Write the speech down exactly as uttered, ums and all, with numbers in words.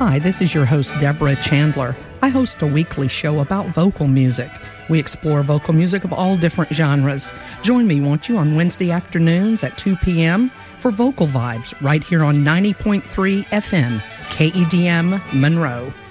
Hi, this is your host, Deborah Chandler. I host a weekly show about vocal music. We explore vocal music of all different genres. Join me, won't you, on Wednesday afternoons at two p.m. for Vocal Vibes right here on ninety point three F M, K E D M Monroe.